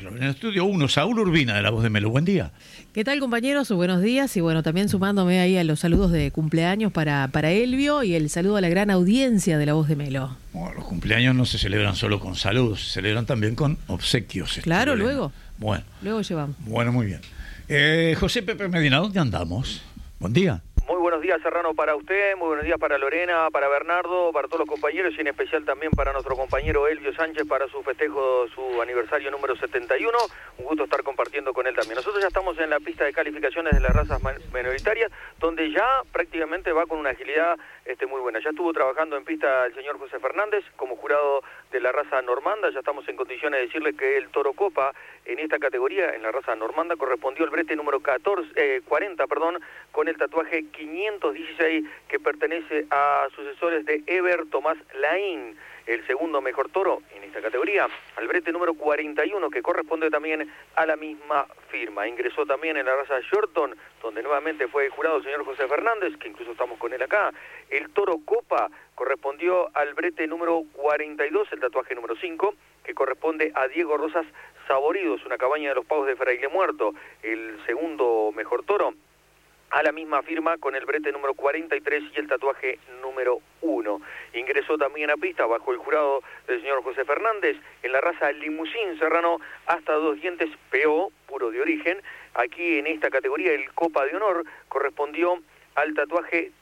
4. En el estudio 1, Saúl Urbina, de La Voz de Melo. Buen día. ¿Qué tal, compañeros? Buenos días. Y bueno, también sumándome ahí a los saludos de cumpleaños para Elvio y el saludo a la gran audiencia de La Voz de Melo. Bueno, los cumpleaños no se celebran solo con saludos, se celebran también con obsequios. Claro, luego. Bueno. Luego llevamos. Bueno, muy bien. José Pepe Medina, ¿dónde andamos? Buen día. Muy buenos días, Serrano, para usted, muy buenos días para Lorena, para Bernardo, para todos los compañeros y en especial también para nuestro compañero Elvio Sánchez para su festejo, su aniversario número 71. Un gusto estar compartiendo con él también. Nosotros ya estamos en la pista de calificaciones de las razas minoritarias, donde ya prácticamente va con una agilidad muy buena. Ya estuvo trabajando en pista el señor José Fernández como jurado de la raza normanda. Ya estamos en condiciones de decirle que el Toro Copa en esta categoría, en la raza normanda, correspondió al brete número 40, con el tatuaje 516 que pertenece a sucesores de Eber Tomás Laín, el segundo mejor toro en esta categoría, al brete número 41 que corresponde también a la misma firma. Ingresó también en la raza Shorton, donde nuevamente fue jurado el señor José Fernández, que incluso estamos con él acá. El Toro Copa correspondió al brete número 42, el tatuaje número 5, que corresponde a Diego Rosas Saboridos, una cabaña de los Pavos de Fraile Muerto, el segundo mejor toro, a la misma firma con el brete número 43 y el tatuaje número 1. Ingresó también a pista bajo el jurado del señor José Fernández en la raza Limusín Serrano hasta 2 dientes PO, puro de origen. Aquí en esta categoría el Copa de Honor correspondió al tatuaje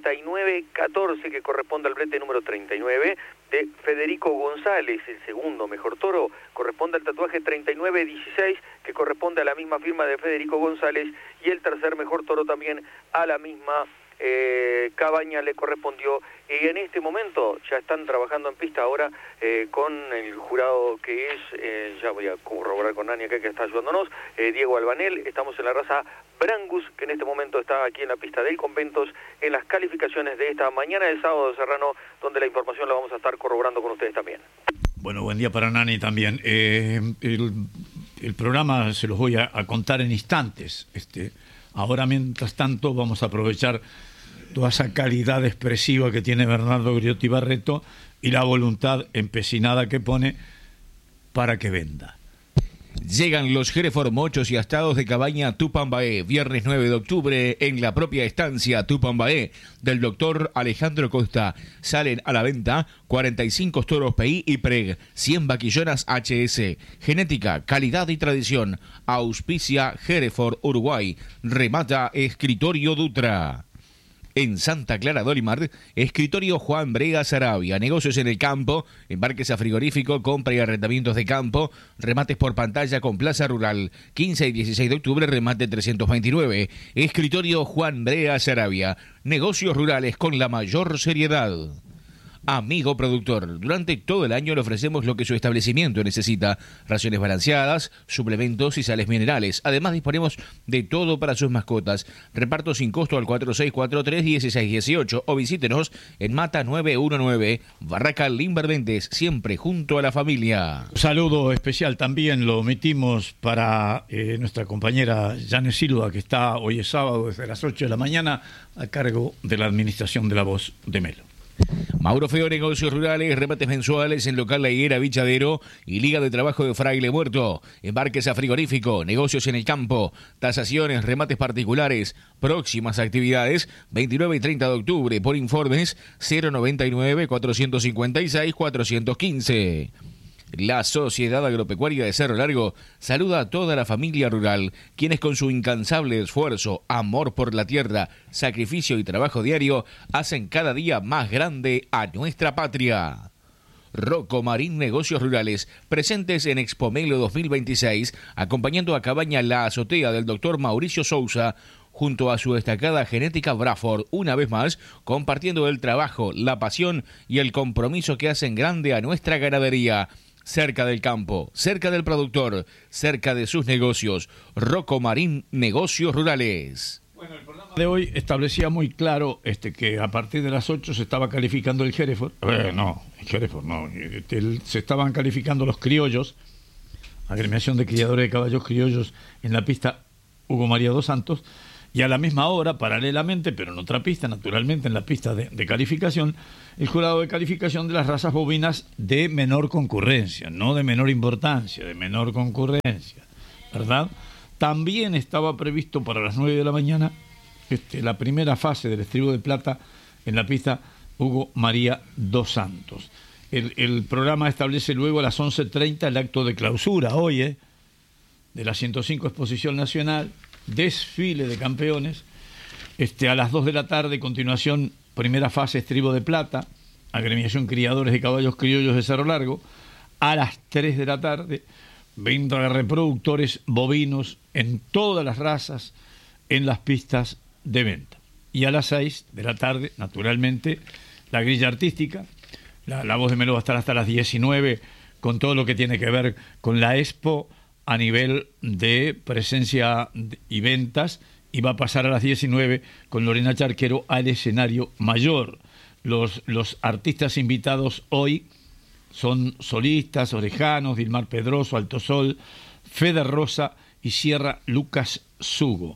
3914 que corresponde al brete número 39 de Federico González, el segundo mejor toro, corresponde al tatuaje 3916 que corresponde a la misma firma de Federico González y el tercer mejor toro también a la misma cabaña le correspondió. Y en este momento ya están trabajando en pista ahora con el jurado que es, ya voy a corroborar con Nani acá que está ayudándonos, Diego Albanel. Estamos en la raza Brangus, que en este momento está aquí en la pista del Conventos, en las calificaciones de esta mañana de sábado, Serrano, donde la información la vamos a estar corroborando con ustedes también. Bueno, buen día para Nani también. El programa se los voy a contar en instantes. Ahora, mientras tanto, vamos a aprovechar toda esa calidad expresiva que tiene Bernardo Griotti Barreto y la voluntad empecinada que pone para que venda. Llegan los Hereford Mochos y Astados de Cabaña Tupambaé, viernes 9 de octubre en la propia estancia Tupambaé del doctor Alejandro Costa. Salen a la venta 45 toros PI y PREG, 100 vaquillonas HS. Genética, calidad y tradición. Auspicia Hereford Uruguay. Remata Escritorio Dutra. En Santa Clara Dolimar, escritorio Juan Brega Sarabia, negocios en el campo, embarques a frigorífico, compra y arrendamientos de campo, remates por pantalla con plaza rural, 15 y 16 de octubre, remate 329, escritorio Juan Brega Sarabia, negocios rurales con la mayor seriedad. Amigo productor, durante todo el año le ofrecemos lo que su establecimiento necesita: raciones balanceadas, suplementos y sales minerales. Además disponemos de todo para sus mascotas. Reparto sin costo al 4643-1618 o visítenos en Mata 919, Barraca Limberventes, siempre junto a la familia. Un saludo especial también lo omitimos para nuestra compañera Janet Silva, que está hoy es sábado desde las 8 de la mañana a cargo de la administración de La Voz de Melo. Mauro Feo, negocios rurales, remates mensuales en local La Higuera Vichadero y Liga de Trabajo de Fraile Muerto. Embarques a frigorífico, negocios en el campo, tasaciones, remates particulares. Próximas actividades, 29 y 30 de octubre. Por informes, 099-456-415. La Sociedad Agropecuaria de Cerro Largo saluda a toda la familia rural, quienes con su incansable esfuerzo, amor por la tierra, sacrificio y trabajo diario hacen cada día más grande a nuestra patria. Rocco Marín Negocios Rurales, presentes en Expomelo 2026, acompañando a Cabaña La Azotea del doctor Mauricio Sousa, junto a su destacada genética Braford, una vez más, compartiendo el trabajo, la pasión y el compromiso que hacen grande a nuestra ganadería. Cerca del campo, cerca del productor, cerca de sus negocios. Rocco Marín Negocios Rurales. Bueno, el programa de hoy establecía muy claro que a partir de las 8 se estaba calificando el Hereford. No, el Hereford no. Se estaban calificando los criollos, agremiación de criadores de caballos criollos en la pista Hugo María dos Santos, Y a la misma hora, paralelamente, pero en otra pista, naturalmente, en la pista de calificación, el jurado de calificación de las razas bovinas de menor concurrencia, no de menor importancia, de menor concurrencia, ¿verdad? También estaba previsto para las 9 de la mañana la primera fase del estribo de plata en la pista Hugo María dos Santos. El programa establece luego a las 11:30 el acto de clausura, hoy, de la 105 Exposición Nacional, desfile de campeones. A las 2 de la tarde, continuación, primera fase estribo de plata, agremiación criadores de caballos criollos de Cerro Largo. A las 3 de la tarde, venta de reproductores bovinos en todas las razas en las pistas de venta. Y a las 6 de la tarde, naturalmente, la grilla artística. La Voz de Melo va a estar hasta las 19 con todo lo que tiene que ver con la Expo a nivel de presencia y ventas, y va a pasar a las 19 con Lorena Charquero al escenario mayor. Los artistas invitados hoy son solistas, Orejanos, Dilmar Pedroso, Alto Sol, Fede Rosa y Sierra Lucas Sugo.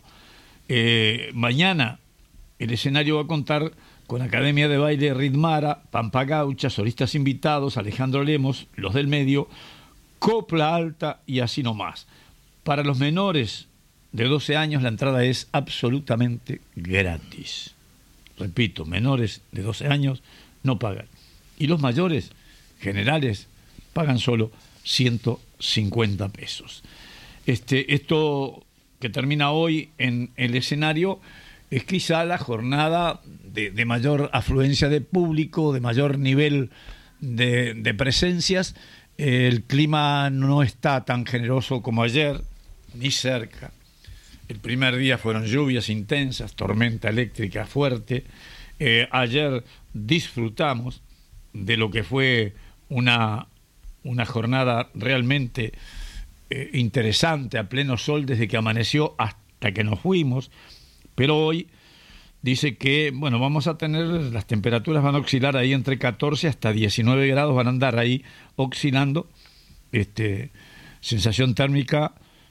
Mañana el escenario va a contar con Academia de Baile Ritmara, Pampa Gaucha, solistas invitados, Alejandro Lemos, Los del Medio, Copla Alta y así nomás. Para los menores de 12 años la entrada es absolutamente gratis. Repito, menores de 12 años no pagan. Y los mayores, generales, pagan solo 150 pesos. Esto que termina hoy en el escenario es quizá la jornada de mayor afluencia de público, de mayor nivel de presencias. El clima no está tan generoso como ayer, ni cerca. El primer día fueron lluvias intensas, tormenta eléctrica fuerte. Ayer disfrutamos de lo que fue una jornada realmente interesante, a pleno sol, desde que amaneció hasta que nos fuimos. Pero hoy dice que, bueno, vamos a tener, las temperaturas van a oscilar ahí entre 14 hasta 19 grados, van a andar ahí oscilando, sensación térmica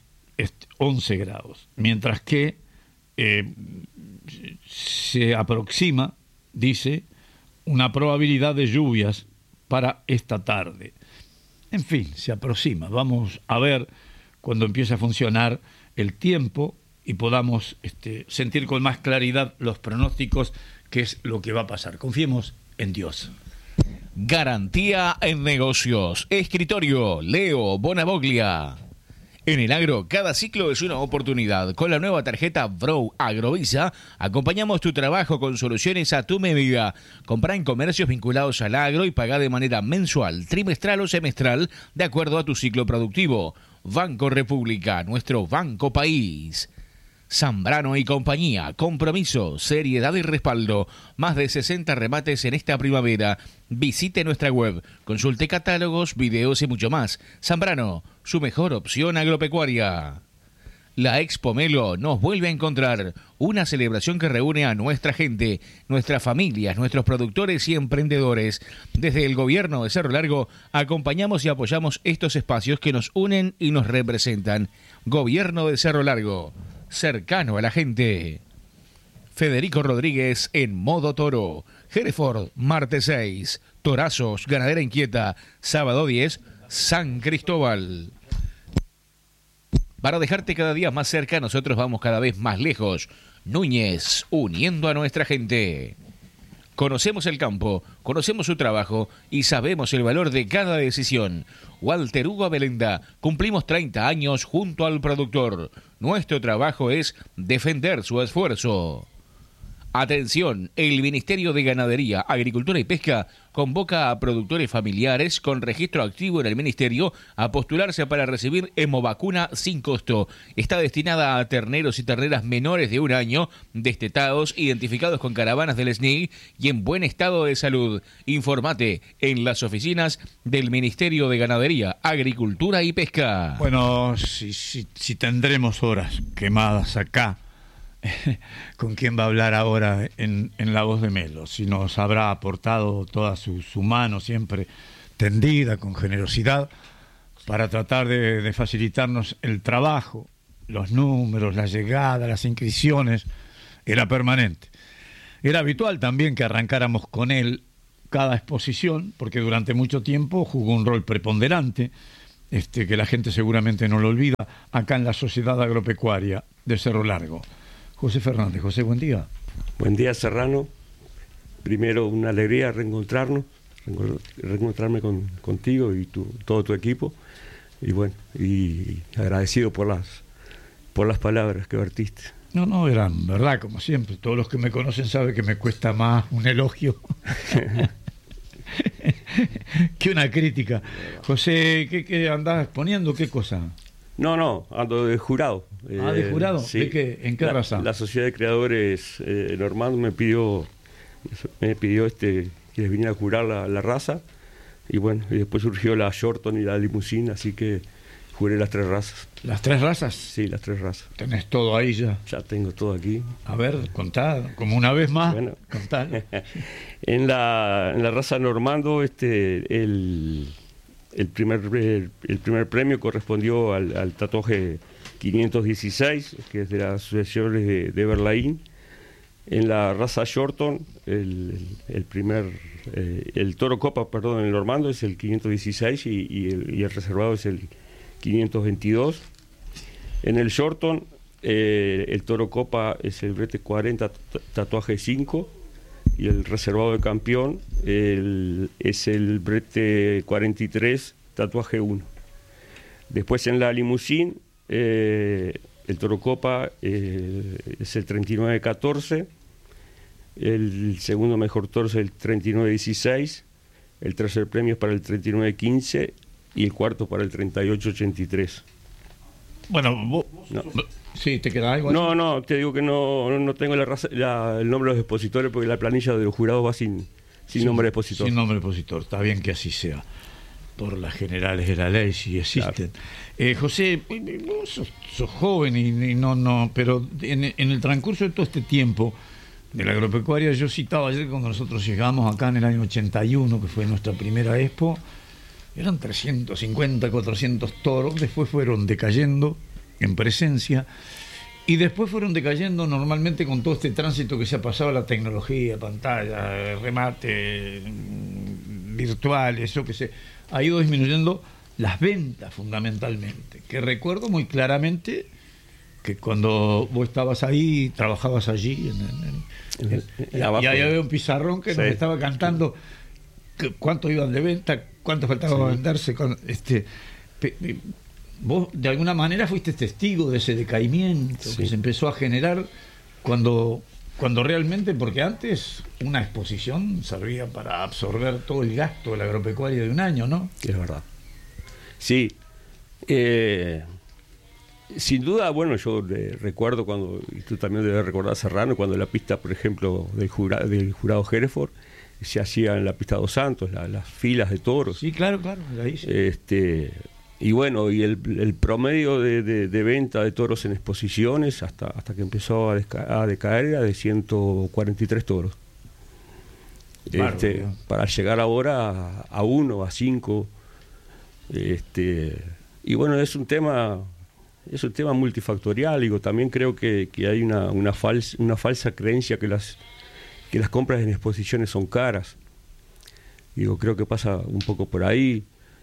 11 grados, mientras que se aproxima, dice, una probabilidad de lluvias para esta tarde. En fin, se aproxima. Vamos a ver cuando empiece a funcionar el tiempo y podamos sentir con más claridad los pronósticos, qué es lo que va a pasar. Confiemos en Dios. Garantía en negocios. Escritorio Leo Bonavoglia. En el agro, cada ciclo es una oportunidad. Con la nueva tarjeta Bro Agrovisa, acompañamos tu trabajo con soluciones a tu medida. Comprá en comercios vinculados al agro y pagá de manera mensual, trimestral o semestral, de acuerdo a tu ciclo productivo. Banco República, nuestro banco país. Zambrano y compañía, compromiso, seriedad y respaldo. Más de 60 remates en esta primavera. Visite nuestra web, consulte catálogos, videos y mucho más. Zambrano, su mejor opción agropecuaria. La Expo Melo nos vuelve a encontrar, una celebración que reúne a nuestra gente, nuestras familias, nuestros productores y emprendedores. Desde el gobierno de Cerro Largo acompañamos y apoyamos estos espacios que nos unen y nos representan. Gobierno de Cerro Largo, cercano a la gente. Federico Rodríguez en modo toro. Hereford, martes 6. Torazos, ganadera inquieta. Sábado 10, San Cristóbal. Para dejarte cada día más cerca, nosotros vamos cada vez más lejos. Núñez, uniendo a nuestra gente. Conocemos el campo, conocemos su trabajo y sabemos el valor de cada decisión. Walter Hugo Abelenda, cumplimos 30 años junto al productor. Nuestro trabajo es defender su esfuerzo. Atención, el Ministerio de Ganadería, Agricultura y Pesca convoca a productores familiares con registro activo en el Ministerio a postularse para recibir hemovacuna sin costo. Está destinada a terneros y terneras menores de 1 año, destetados, identificados con caravanas del SNI y en buen estado de salud. Informate en las oficinas del Ministerio de Ganadería, Agricultura y Pesca. Bueno, si tendremos horas quemadas acá, con quién va a hablar ahora en La Voz de Melo, si nos habrá aportado toda su mano siempre tendida con generosidad para tratar de facilitarnos el trabajo, los números, la llegada, las inscripciones, era permanente. Era habitual también que arrancáramos con él cada exposición, porque durante mucho tiempo jugó un rol preponderante, que la gente seguramente no lo olvida, acá en la Sociedad Agropecuaria de Cerro Largo. José Fernández. José, buen día. Buen día, Serrano. Primero, una alegría reencontrarme contigo y todo tu equipo. Y bueno, y agradecido por las palabras que vertiste. No, eran verdad, como siempre. Todos los que me conocen saben que me cuesta más un elogio que una crítica. José, ¿qué andás poniendo? ¿Qué cosa? No, ando de jurado. ¿De jurado? Sí. ¿De qué? ¿En qué raza? La Sociedad de Creadores Normando me pidió que les viniera a jurar la raza. Y bueno, y después surgió la Shorton y la Limusina, así que juré las 3 razas. ¿Las 3 razas? Sí, las 3 razas. ¿Tenés todo ahí ya? Ya tengo todo aquí. A ver, contá, como una vez más. Bueno, contá. en la raza Normando, el primer premio correspondió al tatuaje 516, que es de las asociaciones de Berlaín. En la raza Shorton, el toro copa, en el Normando es el 516 y el reservado es el 522. En el Shorton, el toro copa es el brete 40, tatuaje 5, y el reservado de campeón es el brete 43, tatuaje 1. Después en la Limusine, el toro copa es el 39-14, el segundo mejor toro es el 39-16, el tercer premio es para el 39-15 y el cuarto para el 38-83. Bueno, vos, no. ¿Sí? ¿Te queda algo? No, te digo que no tengo el nombre de los expositores porque la planilla de los jurados va sin nombre de expositor. Sin nombre de expositor, está bien que así sea. Por las generales de la ley, si existen. Claro. José, vos sos joven y pero en el transcurso de todo este tiempo de la agropecuaria, yo citaba ayer cuando nosotros llegamos acá en el año 81, que fue nuestra primera expo, eran 350, 400 toros, después fueron decayendo en presencia y después fueron decayendo normalmente con todo este tránsito que se ha pasado a la tecnología, pantalla, remate virtual, eso que se ha ido disminuyendo las ventas fundamentalmente, que recuerdo muy claramente que cuando vos estabas ahí, trabajabas allí y ahí había un pizarrón que nos estaba cantando cuánto iban de venta, cuánto faltaba venderse, vos de alguna manera fuiste testigo de ese decaimiento que se empezó a generar cuando realmente, porque antes una exposición servía para absorber todo el gasto de la agropecuaria de un año, ¿no? Es verdad. Sí. Sin duda, bueno, yo recuerdo cuando, y tú también debes recordar, Serrano, cuando la pista, por ejemplo, del jurado Hereford se hacía en la pista Dos Santos, las filas de toros. Sí, claro, ahí sí. Y bueno, y el promedio de venta de toros en exposiciones hasta que empezó a decaer era de 143 toros. Claro, para llegar ahora a 1, a 5. Y bueno, es un tema multifactorial. Digo, también creo que hay una falsa creencia que las compras en exposiciones son caras. Digo, creo que pasa un poco por ahí.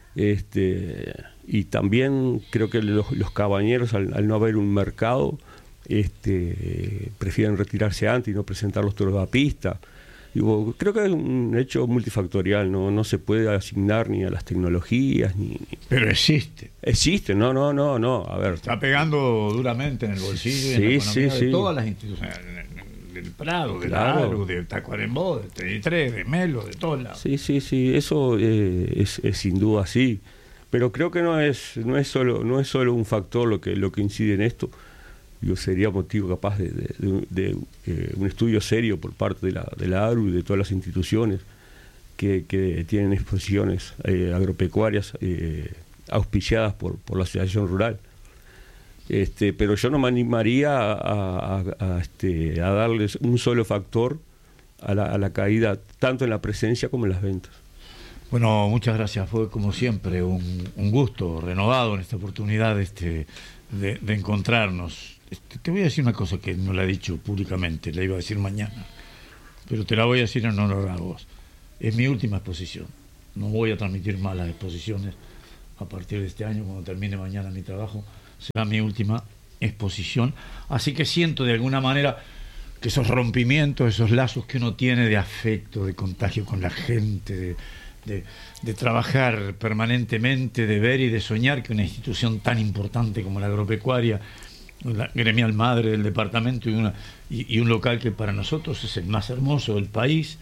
Y también creo que los cabañeros, al no haber un mercado, prefieren retirarse antes y no presentar los toros a pista. Digo, creo que es un hecho multifactorial, no se puede asignar ni a las tecnologías ni... Pero existe. Existe, no, a ver. Está pegando duramente en el bolsillo y en la economía de todas las instituciones, del Prado, de la ARU, de Tacuarembó, de 33, de Melo, de todos lados. Sí, eso es sin duda así. Pero creo que no es solo un factor lo que incide en esto. Yo sería motivo capaz de un estudio serio por parte de la ARU y de todas las instituciones que tienen exposiciones agropecuarias auspiciadas por la Asociación Rural. Pero yo no me animaría a darles un solo factor a la caída, tanto en la presencia como en las ventas. Bueno, muchas gracias. Fue como siempre un gusto renovado en esta oportunidad de encontrarnos. Te voy a decir una cosa que no la he dicho públicamente, la iba a decir mañana, pero te la voy a decir en honor a vos. Es mi última exposición. No voy a transmitir más las exposiciones a partir de este año, cuando termine mañana mi trabajo. Será mi última exposición. Así que siento de alguna manera que esos rompimientos, esos lazos que uno tiene de afecto, de contagio con la gente, de trabajar permanentemente, de ver y de soñar que una institución tan importante como la agropecuaria, la gremial madre del departamento y un local que para nosotros es el más hermoso del país,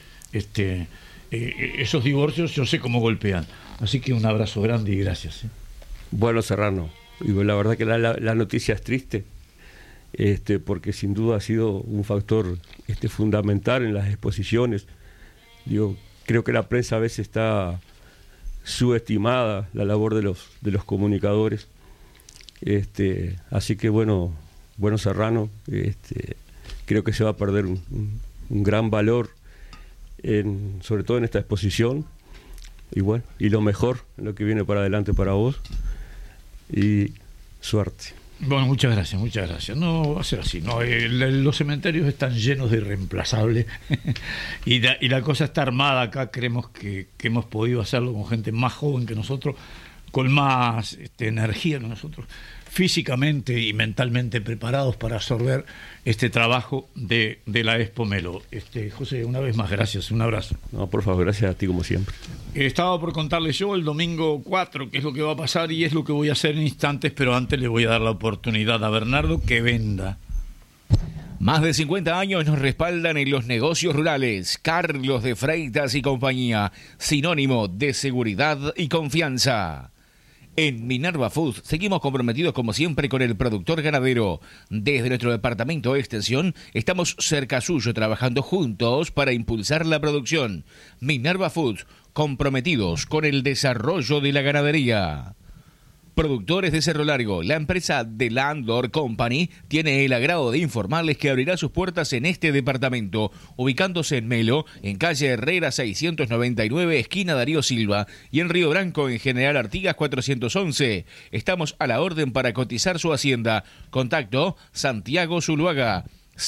esos divorcios yo sé cómo golpean. Así que un abrazo grande y gracias. Bueno, Serrano, digo, la verdad que la noticia es triste, porque sin duda ha sido un factor fundamental en las exposiciones. Digo, creo que la prensa a veces está subestimada, la labor de los comunicadores. Así que bueno Serrano, creo que se va a perder un gran valor, sobre todo en esta exposición, y lo mejor, lo que viene para adelante para vos, y suerte. Bueno, muchas gracias. No va a ser así. No, los cementerios están llenos de irreemplazables y la cosa está armada acá. Creemos que hemos podido hacerlo con gente más joven que nosotros, con más energía que nosotros, físicamente y mentalmente preparados para absorber este trabajo de la Expo Melo. José, una vez más, gracias, un abrazo. No, por favor, gracias a ti como siempre. Estaba por contarles yo el domingo 4 qué es lo que va a pasar y es lo que voy a hacer en instantes, pero antes le voy a dar la oportunidad a Bernardo que venda. Más de 50 años nos respaldan en los negocios rurales. Carlos de Freitas y compañía, sinónimo de seguridad y confianza. En Minerva Foods seguimos comprometidos como siempre con el productor ganadero. Desde nuestro departamento de extensión estamos cerca suyo trabajando juntos para impulsar la producción. Minerva Foods, comprometidos con el desarrollo de la ganadería. Productores de Cerro Largo, la empresa The Landlord Company tiene el agrado de informarles que abrirá sus puertas en este departamento, ubicándose en Melo, en calle Herrera 699, esquina Darío Silva, y en Río Branco, en General Artigas 411. Estamos a la orden para cotizar su hacienda. Contacto Santiago Zuluaga,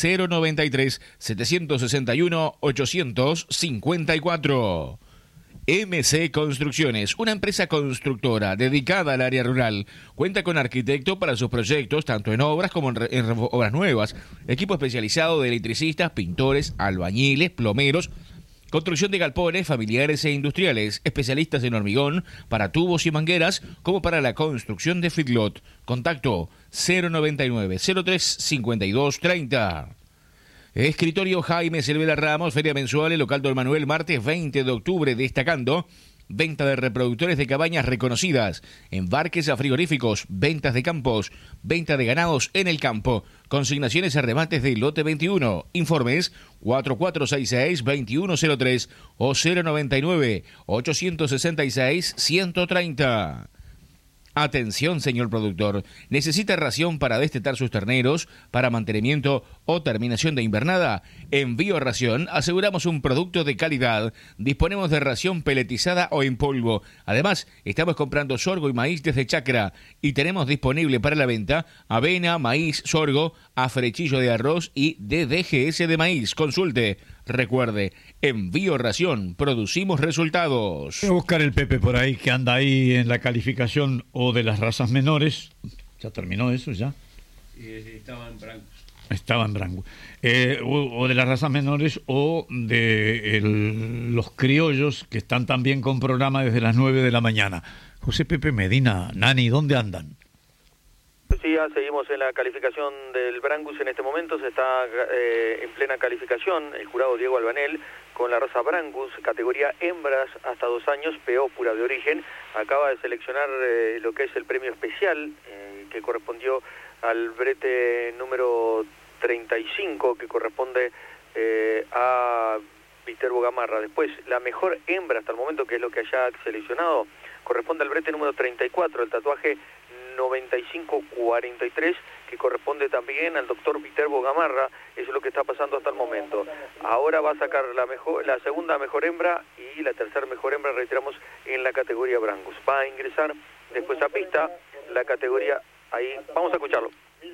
093-761-854. MC Construcciones, una empresa constructora dedicada al área rural. Cuenta con arquitecto para sus proyectos, tanto en obras como en obras nuevas. Equipo especializado de electricistas, pintores, albañiles, plomeros, construcción de galpones familiares e industriales. Especialistas en hormigón para tubos y mangueras, como para la construcción de feedlot. Contacto 099-03-5230. Escritorio Jaime Cervera Ramos, feria mensual, el local Don Manuel, martes 20 de octubre, destacando venta de reproductores de cabañas reconocidas, embarques a frigoríficos, ventas de campos, venta de ganados en el campo, consignaciones a remates de lote 21, informes 4466-2103 o 099-866-130. Atención, señor productor. ¿Necesita ración para destetar sus terneros, para mantenimiento o terminación de invernada? En Bioración aseguramos un producto de calidad. Disponemos de ración peletizada o en polvo. Además, estamos comprando sorgo y maíz desde Chacra y tenemos disponible para la venta avena, maíz, sorgo, afrechillo de arroz y DDGS de maíz. Consulte. Recuerde, en Bioración producimos resultados. Voy a buscar el Pepe por ahí, que anda ahí en la calificación o de las razas menores. ¿Ya terminó eso ya? Estaba en Branco. Estaba en Branco. O de las razas menores o de los criollos, que están también con programa desde las 9 de la mañana. José Pepe Medina, Nani, ¿dónde andan? Sí, ya seguimos en la calificación del Brangus. En este momento se está en plena calificación el jurado Diego Albanel con la raza Brangus, categoría hembras hasta 2 años, PO pura de origen. Acaba de seleccionar lo que es el premio especial que correspondió al brete número 35, que corresponde a Viterbo Gamarra. Después, la mejor hembra hasta el momento, que es lo que haya seleccionado, corresponde al brete número 34, el tatuaje 95-43, que corresponde también al doctor Viterbo Gamarra. Eso es lo que está pasando hasta el momento. Ahora va a sacar la segunda mejor hembra y la tercera mejor hembra, reiteramos, en la categoría Brangus. Va a ingresar después a pista la categoría, ahí, vamos a escucharlo.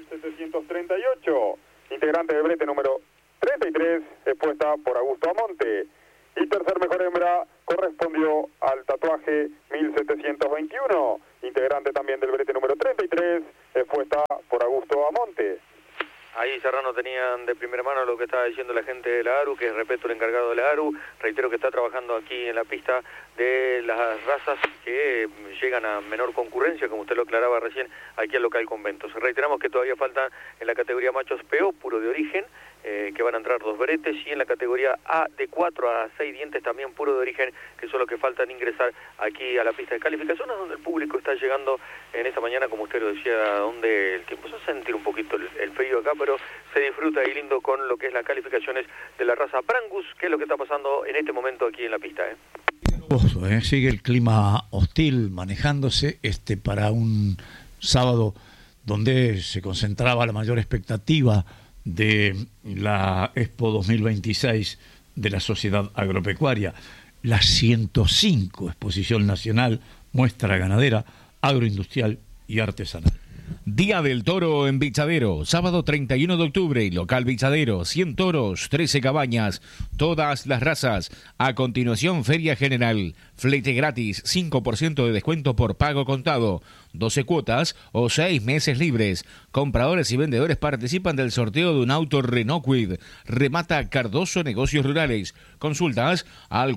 1738, integrante del brete número 33, expuesta por Augusto Amonte. Y tercer mejor hembra correspondió al tatuaje 1721, integrante también del brete número 33, expuesta por Augusto Amonte. Ahí Serrano tenían de primera mano lo que estaba diciendo la gente de la ARU, que es Repeto, el encargado de la ARU. Reitero que está trabajando aquí en la pista de las razas que llegan a menor concurrencia, como usted lo aclaraba recién, aquí al local Conventos. Reiteramos que todavía faltan en la categoría machos PO, puro de origen, que van a entrar 2 bretes, y en la categoría A de 4 a 6 dientes también puro de origen, que son los que faltan ingresar aquí a la pista de calificación, donde el público está llegando en esta mañana, como usted lo decía, donde el tiempo se va a sentir un poquito el frío acá, pero se disfruta ahí lindo con lo que es las calificaciones de la raza Brangus, que es lo que está pasando en este momento aquí en la pista. Sigue el clima hostil manejándose para un sábado donde se concentraba la mayor expectativa de la Expo 2026 de la Sociedad Agropecuaria, la 105 Exposición Nacional, Muestra Ganadera, Agroindustrial y Artesanal. Día del Toro en Bichadero, sábado 31 de octubre, local Bichadero, 100 toros, 13 cabañas, todas las razas. A continuación, Feria General, flete gratis, 5% de descuento por pago contado, 12 cuotas o 6 meses libres. Compradores y vendedores participan del sorteo de un auto Renault Kwid. Remata Cardoso Negocios Rurales. Consultas al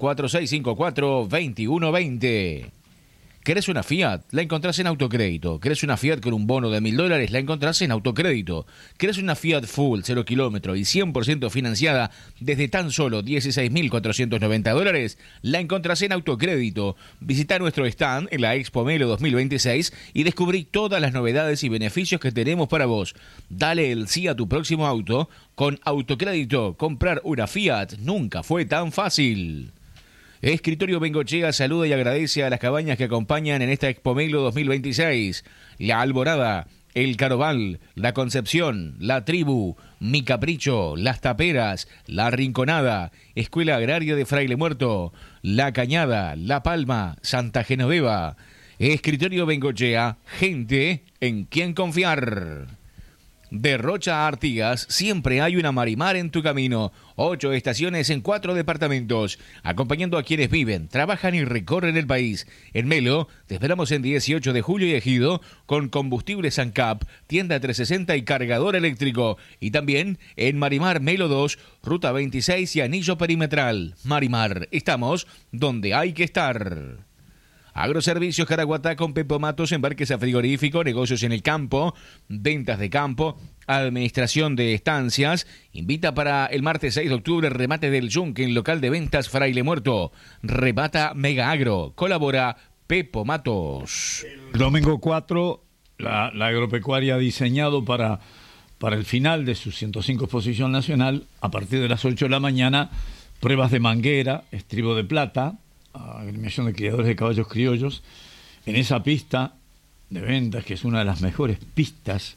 4654-2120. ¿Querés una Fiat? La encontrás en Autocrédito. ¿Querés una Fiat con un bono de $1.000? La encontrás en Autocrédito. ¿Querés una Fiat Full, 0 kilómetro y 100% financiada desde tan solo $16.490? La encontrás en Autocrédito. Visita nuestro stand en la Expo Melo 2026 y descubrí todas las novedades y beneficios que tenemos para vos. Dale el sí a tu próximo auto. Con Autocrédito, comprar una Fiat nunca fue tan fácil. Escritorio Bengochea saluda y agradece a las cabañas que acompañan en esta Expo Melo 2026. La Alborada, El Caroval, La Concepción, La Tribu, Mi Capricho, Las Taperas, La Rinconada, Escuela Agraria de Fraile Muerto, La Cañada, La Palma, Santa Genoveva. Escritorio Bengochea, gente en quien confiar. De Rocha a Artigas, siempre hay una Marimar en tu camino. 8 estaciones en 4 departamentos, acompañando a quienes viven, trabajan y recorren el país. En Melo, te esperamos en 18 de julio y Ejido, con combustibles ANCAP, tienda 360 y cargador eléctrico. Y también en Marimar Melo 2, ruta 26 y anillo perimetral. Marimar, estamos donde hay que estar. Agroservicios Caraguatá con Pepo Matos, embarques a frigorífico, negocios en el campo, ventas de campo, administración de estancias. Invita para el martes 6 de octubre remate del Yunque en local de ventas Fraile Muerto. Remata Mega Agro. Colabora Pepo Matos. El domingo 4, la agropecuaria ha diseñado para el final de su 105 exposición nacional, a partir de las 8 de la mañana, pruebas de manguera, estribo de plata, agremiación de criadores de caballos criollos, en esa pista de ventas, que es una de las mejores pistas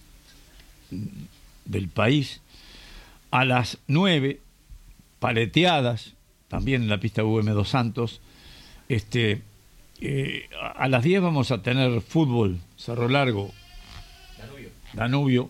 del país. A las 9, paleteadas, también en la pista UM2 Santos. A las 10 vamos a tener fútbol, Cerro Largo, Danubio.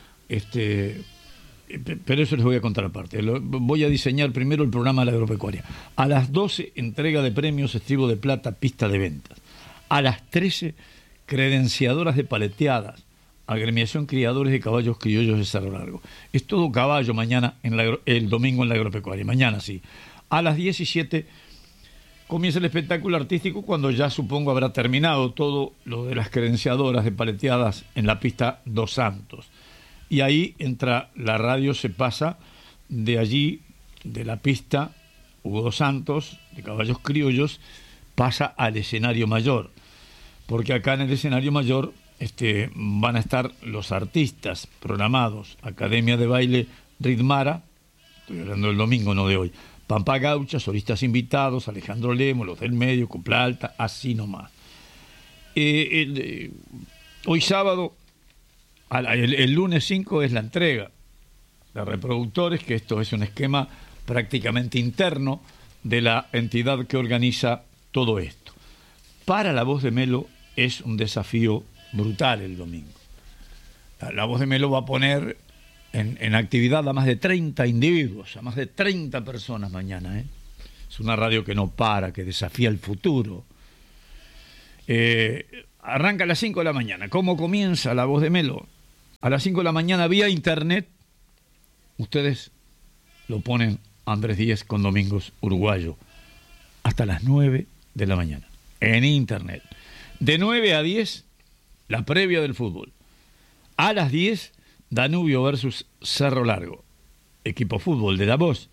Pero eso les voy a contar aparte. Voy a diseñar primero el programa de la agropecuaria. A las 12, entrega de premios, estribo de plata, pista de ventas. A las 13, credenciadoras de paleteadas, agremiación criadores de caballos criollos de Cerro Largo. Es todo caballo mañana, el domingo en la agropecuaria. Mañana sí. A las 17 comienza el espectáculo artístico, cuando ya supongo habrá terminado todo lo de las credenciadoras de paleteadas en la pista Dos Santos. Y ahí entra la radio, se pasa de allí, de la pista Hugo Dos Santos, de caballos criollos, pasa al escenario mayor. Porque acá en el escenario mayor van a estar los artistas programados: Academia de Baile Ritmara, estoy hablando del domingo, no de hoy, Pampa Gaucha, solistas invitados, Alejandro Lemo, los del medio, Copla Alta, así nomás. Hoy sábado, el lunes 5 es la entrega de reproductores, que esto es un esquema prácticamente interno de la entidad que organiza todo esto. Para La Voz de Melo es un desafío brutal el domingo. La Voz de Melo va a poner en actividad a más de 30 individuos, a más de 30 personas mañana. Es una radio que no para, que desafía el futuro. Arranca a las 5 de la mañana. ¿Cómo comienza La Voz de Melo? A las 5 de la mañana vía internet. Ustedes lo ponen Andrés Díez con Domingos Uruguayo hasta las 9 de la mañana en internet. De 9 a 10 la previa del fútbol. A las 10 Danubio versus Cerro Largo, equipo fútbol de La Voz.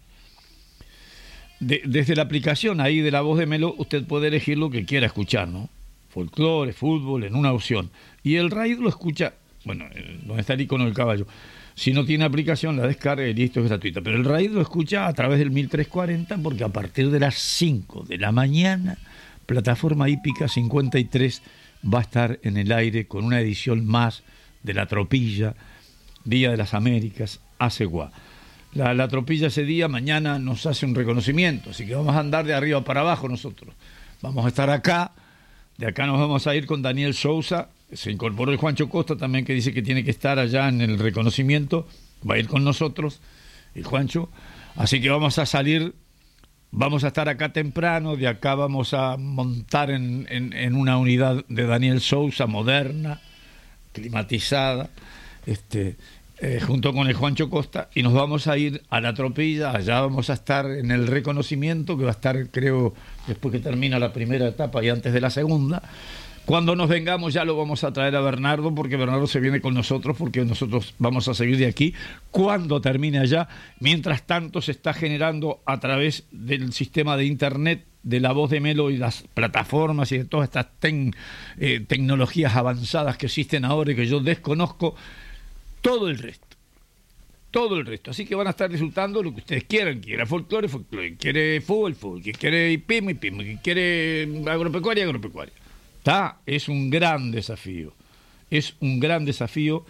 Desde la aplicación ahí de La Voz de Melo usted puede elegir lo que quiera escuchar, ¿no? Folclore, fútbol, en una opción. Y el raid lo escucha, bueno, donde está el icono del caballo. Si no tiene aplicación, la descarga y listo, es gratuita. Pero el raid lo escucha a través del 1340, porque a partir de las 5 de la mañana, plataforma hípica 53 va a estar en el aire con una edición más de La Tropilla, Día de las Américas, ACEGUA. La Tropilla ese día, mañana nos hace un reconocimiento, así que vamos a andar de arriba para abajo nosotros. Vamos a estar acá, de acá nos vamos a ir con Daniel Sousa, se incorporó el Juancho Costa también, que dice que tiene que estar allá en el reconocimiento, va a ir con nosotros, el Juancho, así que vamos a salir, vamos a estar acá temprano, de acá vamos a montar en una unidad de Daniel Sousa, moderna, climatizada, junto con el Juancho Costa, y nos vamos a ir a La Tropilla. Allá vamos a estar en el reconocimiento, que va a estar, creo, después que termina la primera etapa y antes de la segunda. Cuando nos vengamos ya lo vamos a traer a Bernardo, porque Bernardo se viene con nosotros, porque nosotros vamos a seguir de aquí cuando termine allá. Mientras tanto se está generando a través del sistema de internet de La Voz de Melo y las plataformas y de todas estas tecnologías avanzadas que existen ahora y que yo desconozco, todo el resto. Así que van a estar disfrutando lo que ustedes quieran. Quiera folclore, folclore. Quiere fútbol, fútbol. Que quiere hipismo, hipismo. Que quiere agropecuaria, agropecuaria. Es un gran desafío. Es un gran desafío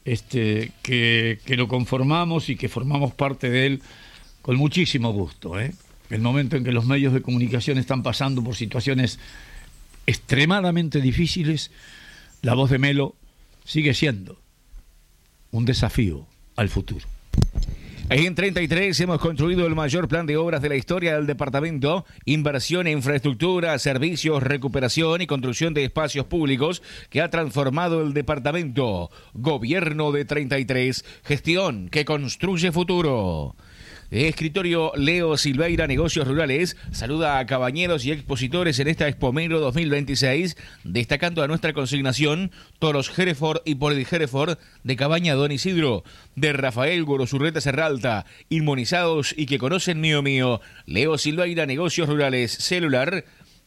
que lo conformamos y que formamos parte de él con muchísimo gusto. El momento en que los medios de comunicación están pasando por situaciones extremadamente difíciles, La Voz de Melo sigue siendo un desafío al futuro. En 33 hemos construido el mayor plan de obras de la historia del departamento, inversión en infraestructura, servicios, recuperación y construcción de espacios públicos que ha transformado el departamento. Gobierno de 33, gestión que construye futuro. Escritorio Leo Silveira, Negocios Rurales, saluda a cabañeros y expositores en esta Expomero 2026, destacando a nuestra consignación toros Hereford y Poli Hereford de Cabaña Don Isidro, de Rafael Gorosurreta Serralta, inmunizados y que conocen Mío Mío. Leo Silveira, Negocios Rurales, celular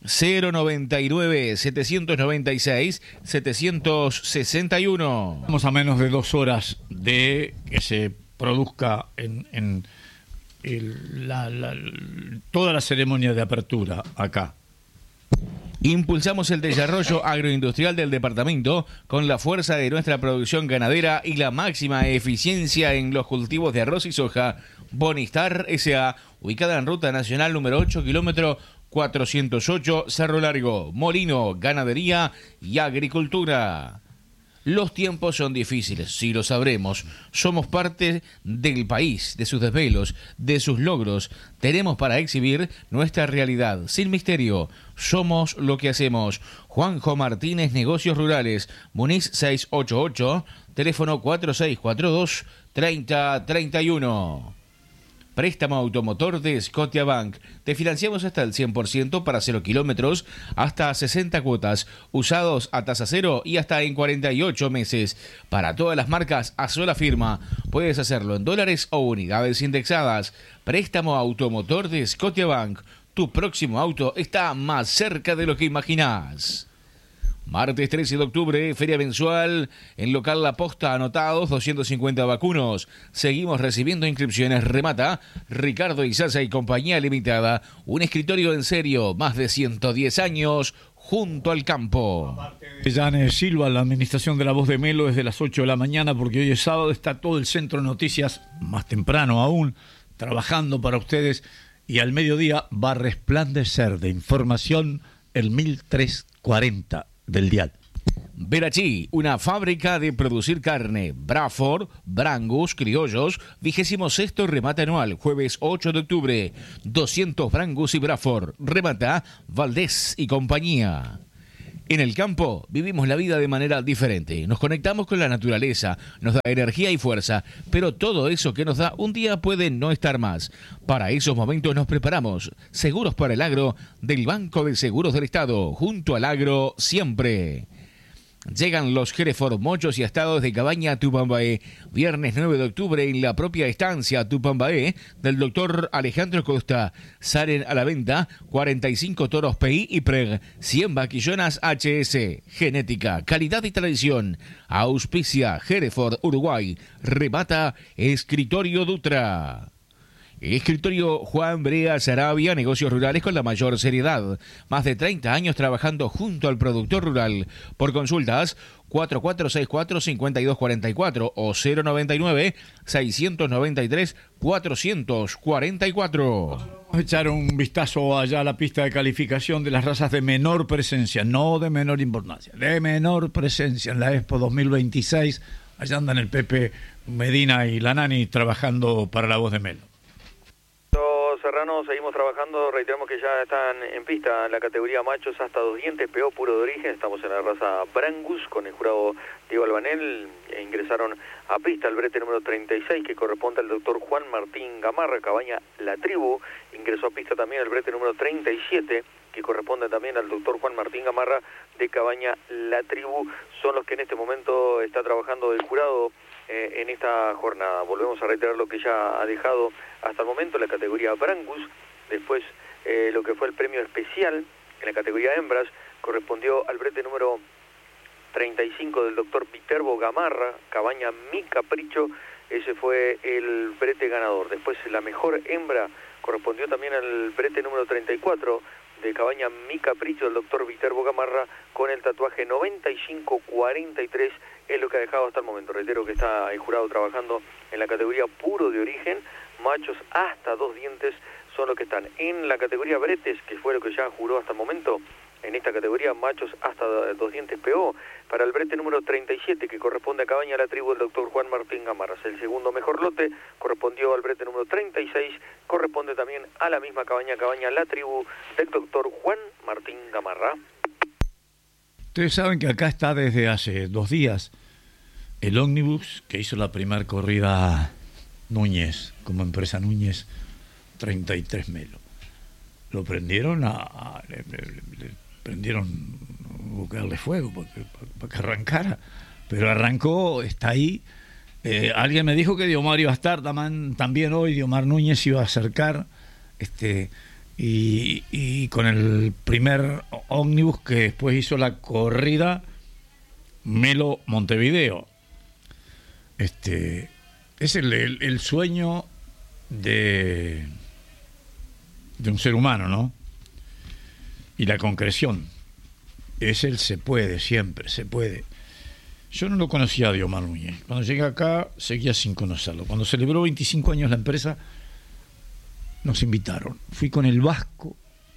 092-796-761. Estamos a menos de 2 horas de que se produzca toda la ceremonia de apertura acá. Impulsamos el desarrollo agroindustrial del departamento con la fuerza de nuestra producción ganadera y la máxima eficiencia en los cultivos de arroz y soja. Bonistar S.A., ubicada en Ruta Nacional número 8, kilómetro 408, Cerro Largo. Molino, ganadería y agricultura. Los tiempos son difíciles, sí lo sabremos. Somos parte del país, de sus desvelos, de sus logros. Tenemos para exhibir nuestra realidad, sin misterio. Somos lo que hacemos. Juanjo Martínez, Negocios Rurales, Muniz 688, teléfono 4642-3031. Préstamo automotor de Scotiabank. Te financiamos hasta el 100% para 0 kilómetros, hasta 60 cuotas, usados a tasa cero y hasta en 48 meses. Para todas las marcas a sola firma. Puedes hacerlo en dólares o unidades indexadas. Préstamo automotor de Scotiabank. Tu próximo auto está más cerca de lo que imaginás. Martes 13 de octubre, feria mensual en local La Posta, anotados 250 vacunos. Seguimos recibiendo inscripciones. Remata Ricardo Izaza y Compañía Limitada, un escritorio en serio, más de 110 años, junto al campo. Yanes Silva, la administración de La Voz de Melo, desde las 8 de la mañana, porque hoy es sábado, está todo el Centro de Noticias, más temprano aún, trabajando para ustedes, y al mediodía va a resplandecer de información el 1340 del dial. Verachí, una fábrica de producir carne. Braford, Brangus, criollos, 26º remate anual, jueves 8 de octubre. 200 Brangus y Braford. Remata Valdés y compañía. En el campo vivimos la vida de manera diferente. Nos conectamos con la naturaleza, nos da energía y fuerza, pero todo eso que nos da un día puede no estar más. Para esos momentos nos preparamos. Seguros para el agro del Banco de Seguros del Estado. Junto al agro siempre. Llegan los Hereford Mochos y Astados de Cabaña Tupambaé, viernes 9 de octubre en la propia estancia Tupambaé del doctor Alejandro Costa. Salen a la venta 45 toros PI y PREG, 100 vaquillonas HS, genética, calidad y tradición. Auspicia Hereford Uruguay, remata Escritorio Dutra. Escritorio Juan Brea Sarabia, negocios rurales con la mayor seriedad. Más de 30 años trabajando junto al productor rural. Por consultas, 4464-5244 o 099-693-444. Vamos a echar un vistazo allá a la pista de calificación de las razas de menor presencia, no de menor importancia, de menor presencia en la Expo 2026. Allá andan el Pepe Medina y la Nani trabajando para La Voz de Melo. Serrano, seguimos trabajando, reiteramos que ya están en pista en la categoría machos hasta 2 dientes, PO puro de origen, estamos en la raza Brangus con el jurado Diego Albanel, ingresaron a pista el brete número 36 que corresponde al doctor Juan Martín Gamarra, Cabaña La Tribu, ingresó a pista también el brete número 37 que corresponde también al doctor Juan Martín Gamarra de Cabaña La Tribu, son los que en este momento está trabajando el jurado en esta jornada. Volvemos a reiterar lo que ya ha dejado hasta el momento la categoría Brangus, después lo que fue el premio especial en la categoría hembras, correspondió al brete número 35 del doctor Viterbo Gamarra, Cabaña Mi Capricho, ese fue el brete ganador. Después la mejor hembra correspondió también al brete número 34 de Cabaña Mi Capricho del doctor Viterbo Gamarra con el tatuaje 9543, es lo que ha dejado hasta el momento. Reitero que está el jurado trabajando en la categoría puro de origen, machos hasta 2 dientes son los que están. En la categoría bretes, que fue lo que ya juró hasta el momento, en esta categoría machos hasta 2 dientes PO, para el brete número 37 que corresponde a Cabaña La Tribu del doctor Juan Martín Gamarra. El segundo mejor lote correspondió al brete número 36, corresponde también a la misma Cabaña La Tribu del doctor Juan Martín Gamarra. Ustedes saben que acá está desde hace 2 días el ómnibus que hizo la primera corrida Núñez, como empresa Núñez 33 Melo. Lo prendieron le prendieron a darle fuego para que arrancara, pero arrancó, está ahí. Alguien me dijo que Diomar iba a estar también hoy, Diomar Núñez iba a acercar, y con el primer ómnibus que después hizo la corrida Melo Montevideo. Es el sueño de un ser humano, ¿no? Y la concreción es el se puede, siempre se puede. Yo no lo conocía a Diomar Núñez. Cuando llegué acá seguía sin conocerlo. Cuando celebró 25 años la empresa nos invitaron. Fui con el vasco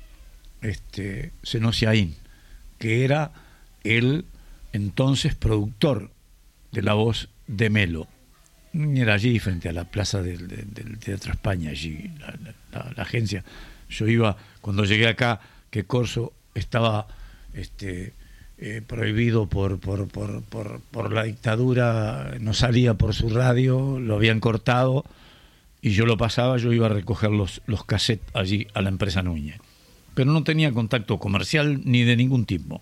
Senosiaín, que era el entonces productor de La Voz de Melo. Era allí frente a la plaza del Teatro España, allí la agencia. Yo iba, cuando llegué acá, que Corso estaba prohibido por la dictadura, no salía por su radio, lo habían cortado, y yo lo pasaba, yo iba a recoger los cassettes allí a la empresa Núñez. Pero no tenía contacto comercial ni de ningún tipo.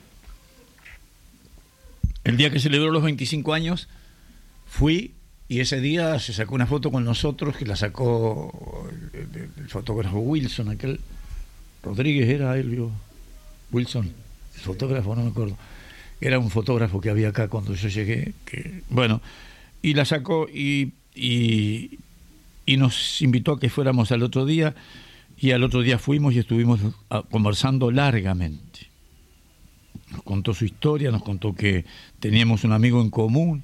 El día que celebró los 25 años, fui, y ese día se sacó una foto con nosotros, que la sacó el fotógrafo Wilson, aquel Rodríguez era Elvio Wilson, el fotógrafo, no me acuerdo. Era un fotógrafo que había acá cuando yo llegué, bueno, y la sacó y nos invitó a que fuéramos al otro día, y al otro día fuimos y estuvimos conversando largamente. Nos contó su historia, nos contó que teníamos un amigo en común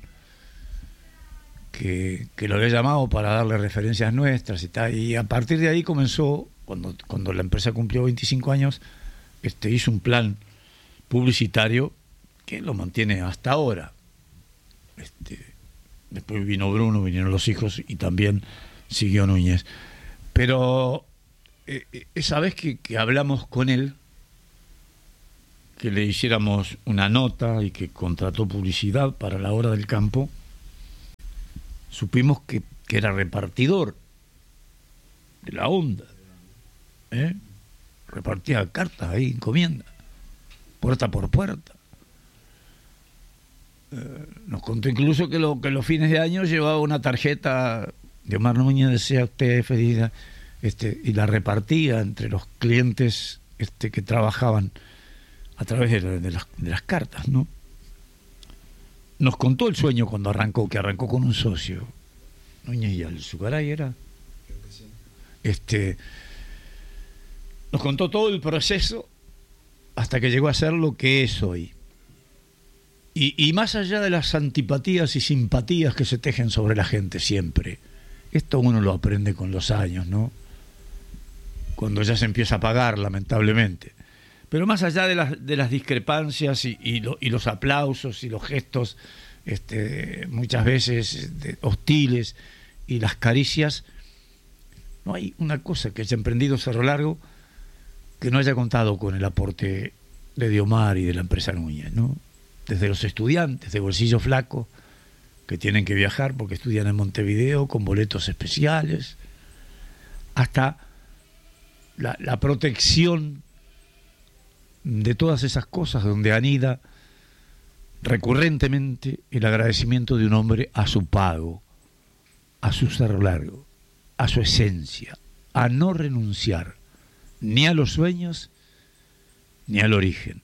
que lo había llamado para darle referencias nuestras y tal, y a partir de ahí comenzó, cuando la empresa cumplió 25 años, hizo un plan publicitario que lo mantiene hasta ahora. Después vino Bruno, vinieron los hijos y también siguió Núñez. Pero esa vez que hablamos con él, que le hiciéramos una nota y que contrató publicidad para la hora del campo, supimos que era repartidor de la onda, repartía cartas ahí, encomienda, puerta por puerta. Nos contó incluso que los fines de año llevaba una tarjeta de Omar Núñez, desea usted feliz, y la repartía entre los clientes que trabajaban a través de las cartas, ¿no? Nos contó el sueño cuando arrancó, que arrancó con un socio, Núñez y Alzugaray era. Creo que sí. Nos contó todo el proceso hasta que llegó a ser lo que es hoy. Y más allá de las antipatías y simpatías que se tejen sobre la gente siempre, esto uno lo aprende con los años, ¿no? Cuando ya se empieza a pagar, lamentablemente. Pero más allá de las discrepancias y los aplausos y los gestos muchas veces hostiles y las caricias, no hay una cosa que haya emprendido Cerro Largo que no haya contado con el aporte de Diomar y de la empresa Núñez, ¿no? Desde los estudiantes de bolsillo flaco que tienen que viajar porque estudian en Montevideo con boletos especiales, hasta la protección de todas esas cosas donde anida recurrentemente el agradecimiento de un hombre a su pago, a su Cerro Largo, a su esencia, a no renunciar ni a los sueños ni al origen.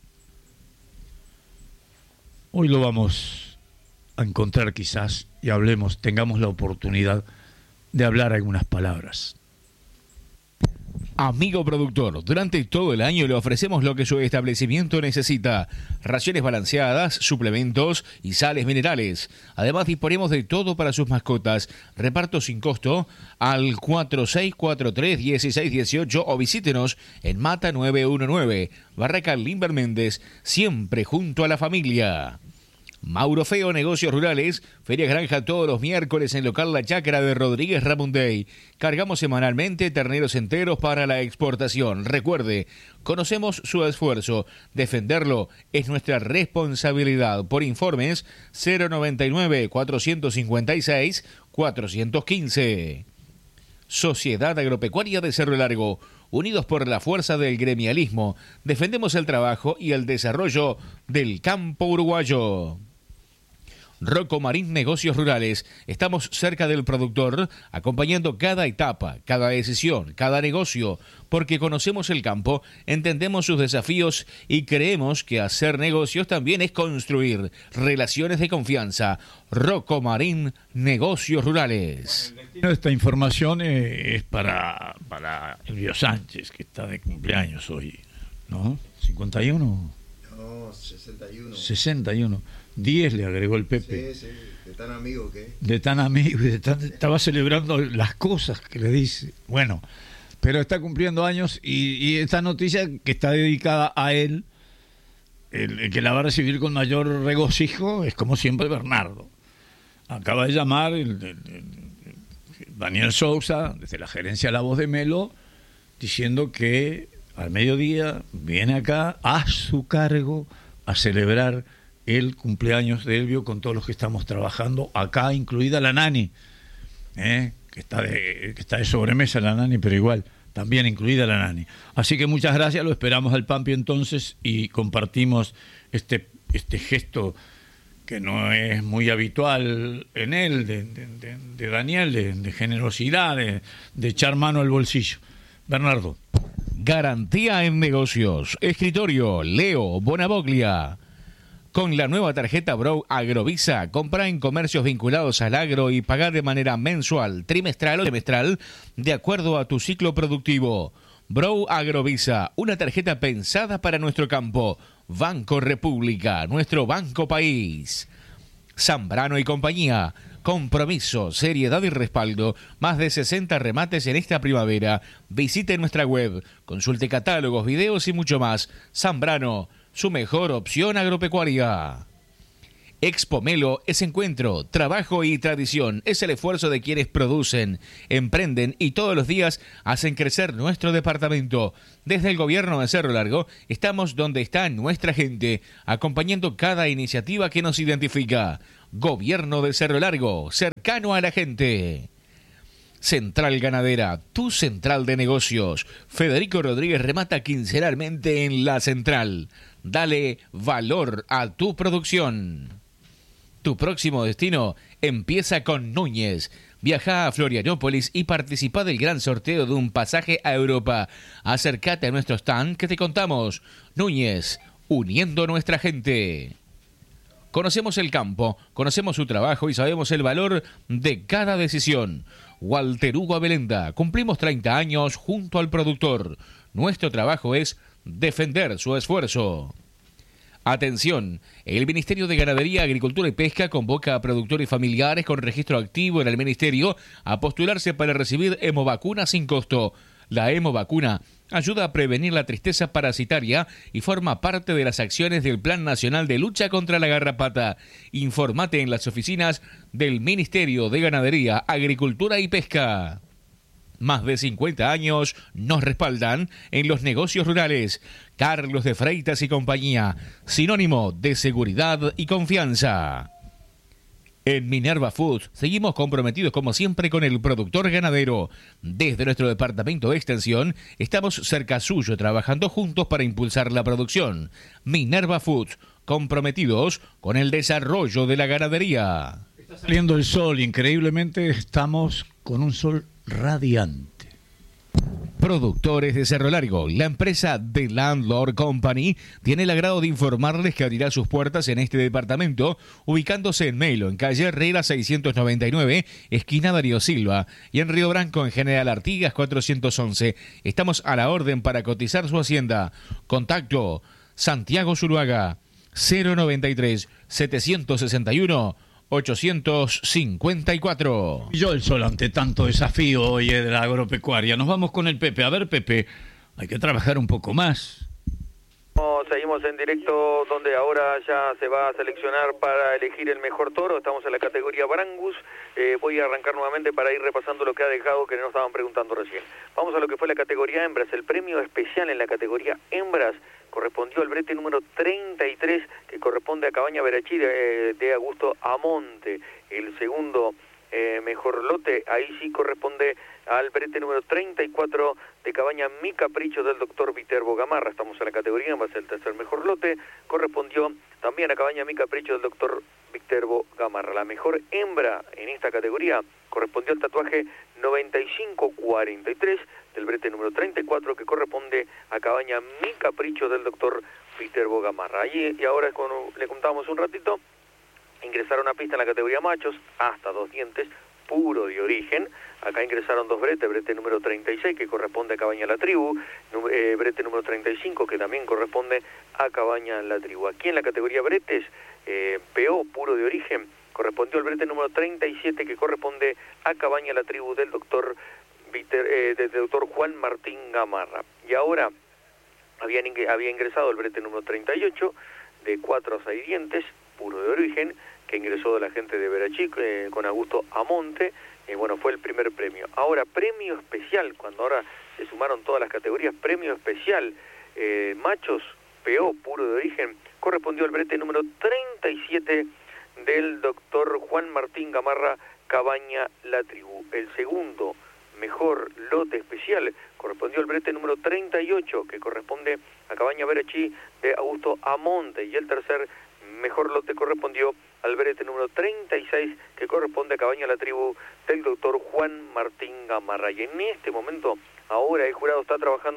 Hoy lo vamos a encontrar quizás y tengamos la oportunidad de hablar algunas palabras. Amigo productor, durante todo el año le ofrecemos lo que su establecimiento necesita: raciones balanceadas, suplementos y sales minerales. Además disponemos de todo para sus mascotas. Reparto sin costo al 4643-1618 o visítenos en Mata 919, Barraca Limber Méndez, siempre junto a la familia. Mauro Feo, Negocios Rurales, Feria Granja todos los miércoles en local La Chácara de Rodríguez Ramondey. Cargamos semanalmente terneros enteros para la exportación. Recuerde, conocemos su esfuerzo. Defenderlo es nuestra responsabilidad. Por informes, 099-456-415. Sociedad Agropecuaria de Cerro Largo. Unidos por la fuerza del gremialismo, defendemos el trabajo y el desarrollo del campo uruguayo. Rocco Marín Negocios Rurales. Estamos cerca del productor, acompañando cada etapa, cada decisión, cada negocio, porque conocemos el campo, entendemos sus desafíos y creemos que hacer negocios también es construir relaciones de confianza. Rocco Marín Negocios Rurales. Esta información es para Elvio Sánchez, que está de cumpleaños hoy, ¿no? ¿51? No, 61. 61. 10 le agregó el Pepe. Sí, de tan amigo que es. De tan amigo, estaba celebrando las cosas que le dice. Bueno, pero está cumpliendo años y esta noticia que está dedicada a él, el que la va a recibir con mayor regocijo es como siempre Bernardo. Acaba de llamar el Daniel Sousa, desde la gerencia La Voz de Melo, diciendo que al mediodía viene acá a su cargo a celebrar el cumpleaños de Elvio con todos los que estamos trabajando acá, incluida la Nani, que está de sobremesa la Nani, pero igual, también incluida la Nani. Así que muchas gracias, lo esperamos al Pampi entonces y compartimos este gesto que no es muy habitual en él, de Daniel, de generosidad, de echar mano al bolsillo. Bernardo. Garantía en negocios. Escritorio Leo Bonavoglia. Con la nueva tarjeta Bro Agrovisa, compra en comercios vinculados al agro y paga de manera mensual, trimestral o semestral, de acuerdo a tu ciclo productivo. Bro Agrovisa, una tarjeta pensada para nuestro campo. Banco República, nuestro banco país. Zambrano y compañía. Compromiso, seriedad y respaldo. Más de 60 remates en esta primavera. Visite nuestra web, consulte catálogos, videos y mucho más. Zambrano, su mejor opción agropecuaria. Expo Melo es encuentro, trabajo y tradición. Es el esfuerzo de quienes producen, emprenden y todos los días hacen crecer nuestro departamento. Desde el gobierno de Cerro Largo estamos donde está nuestra gente, acompañando cada iniciativa que nos identifica. Gobierno de Cerro Largo, cercano a la gente. Central Ganadera, tu central de negocios. Federico Rodríguez remata quincenalmente en la central. Dale valor a tu producción. Tu próximo destino empieza con Núñez. Viaja a Florianópolis y participa del gran sorteo de un pasaje a Europa. Acércate a nuestro stand que te contamos. Núñez, uniendo nuestra gente. Conocemos el campo, conocemos su trabajo y sabemos el valor de cada decisión. Walter Hugo Abelenda, cumplimos 30 años junto al productor. Nuestro trabajo es defender su esfuerzo. Atención, el Ministerio de Ganadería, Agricultura y Pesca convoca a productores familiares con registro activo en el Ministerio a postularse para recibir hemovacuna sin costo. La hemovacuna ayuda a prevenir la tristeza parasitaria y forma parte de las acciones del Plan Nacional de Lucha contra la Garrapata. Informate en las oficinas del Ministerio de Ganadería, Agricultura y Pesca. Más de 50 años nos respaldan en los negocios rurales. Carlos de Freitas y compañía, sinónimo de seguridad y confianza. En Minerva Foods seguimos comprometidos como siempre con el productor ganadero. Desde nuestro departamento de extensión estamos cerca suyo trabajando juntos para impulsar la producción. Minerva Foods, comprometidos con el desarrollo de la ganadería. Está saliendo el sol, increíblemente estamos con un sol radiante. Productores de Cerro Largo, la empresa The Landlord Company tiene el agrado de informarles que abrirá sus puertas en este departamento, ubicándose en Melo, en calle Herrera 699, esquina Darío Silva, y en Río Branco, en General Artigas 411. Estamos a la orden para cotizar su hacienda. Contacto Santiago Zuluaga 093 761 854. Y yo el sol ante tanto desafío hoy de la agropecuaria. Nos vamos con el Pepe. A ver, Pepe, hay que trabajar un poco más. Seguimos en directo donde ahora ya se va a seleccionar para elegir el mejor toro. Estamos en la categoría Brangus. Voy a arrancar nuevamente para ir repasando lo que ha dejado, que nos estaban preguntando recién. Vamos a lo que fue la categoría hembras. El premio especial en la categoría hembras correspondió al brete número 33, que corresponde a Cabaña Verachí de Augusto Amonte. El segundo mejor lote, ahí sí corresponde al brete número 34 de Cabaña Mi Capricho del doctor Viterbo Gamarra. Estamos en la categoría, va a ser el tercer mejor lote, correspondió también a Cabaña Mi Capricho del doctor Viterbo Gamarra. La mejor hembra en esta categoría correspondió al tatuaje 9543 del brete número 34, que corresponde a Cabaña Mi Capricho del doctor Viterbo Gamarra. Allí, y ahora como le contábamos un ratito, ingresaron a pista en la categoría machos hasta 2 dientes, puro de origen. Acá ingresaron 2 bretes, brete número 36 que corresponde a Cabaña La Tribu, brete número 35 que también corresponde a Cabaña La Tribu. Aquí en la categoría bretes, PO, puro de origen, correspondió al brete número 37 que corresponde a Cabaña La Tribu del doctor Juan Martín Gamarra. Y ahora había ingresado el brete número 38 de 4 a 6 dientes, puro de origen, que ingresó de la gente de Verachí con Augusto Amonte. Bueno, fue el primer premio. Ahora, premio especial, cuando ahora se sumaron todas las categorías, premio especial, machos, PO, puro de origen, correspondió al brete número 37 del doctor Juan Martín Gamarra, Cabaña La Tribu. El segundo mejor lote especial correspondió al brete número 38, que corresponde a Cabaña Verachí de Augusto Amonte, y el tercer mejor lote correspondió al brete número 36, que corresponde a Cabaña La Tribu del doctor Juan Martín Gamarra. Y en este momento, ahora el jurado está trabajando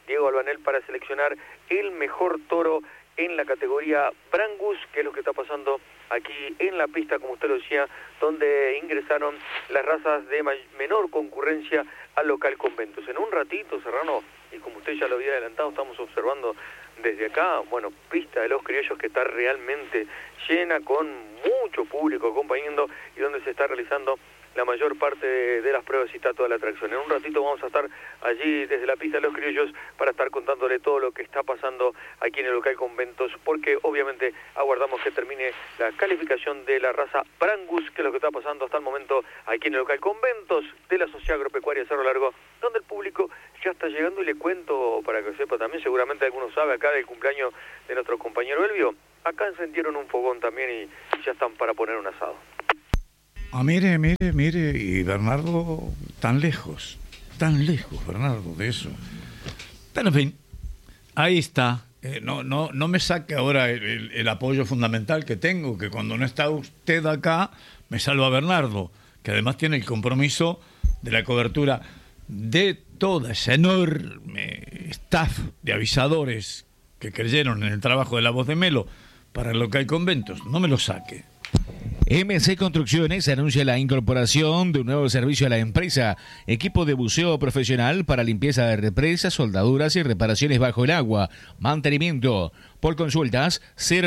Diego Albanel para seleccionar el mejor toro en la categoría Brangus, que es lo que está pasando aquí en la pista, como usted lo decía, donde ingresaron las razas de menor concurrencia al local Conventos. En un ratito, Serrano, y como usted ya lo había adelantado, estamos observando desde acá, bueno, pista de los criollos que está realmente llena, con mucho público acompañando y donde se está realizando la mayor parte de las pruebas y está toda la atracción. En un ratito vamos a estar allí desde la pista de los criollos para estar contándole todo lo que está pasando aquí en el local Conventos, porque obviamente aguardamos que termine la calificación de la raza Brangus, que es lo que está pasando hasta el momento aquí en el local Conventos de la Sociedad Agropecuaria Cerro Largo, donde el público ya está llegando. Y le cuento, para que sepa también, seguramente algunos saben acá del cumpleaños de nuestro compañero Elvio, acá encendieron un fogón también y ya están para poner un asado. Ah, mire, y Bernardo tan lejos, Bernardo, de eso. Pero en fin, ahí está. No me saque ahora el apoyo fundamental que tengo, que cuando no está usted acá, me salva Bernardo, que además tiene el compromiso de la cobertura de toda esa enorme staff de avisadores que creyeron en el trabajo de La Voz de Melo para el local Conventos. No me lo saque. MC Construcciones anuncia la incorporación de un nuevo servicio a la empresa, equipo de buceo profesional para limpieza de represas, soldaduras y reparaciones bajo el agua, mantenimiento. Por consultas